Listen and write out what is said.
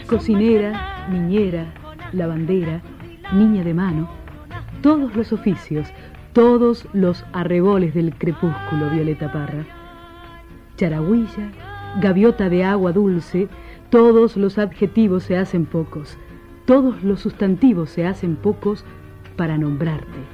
Cocinera, niñera, lavandera, niña de mano, todos los oficios, todos los arreboles del crepúsculo, Violeta Parra. Charagüilla, gaviota de agua dulce, todos los adjetivos se hacen pocos, todos los sustantivos se hacen pocos para nombrarte.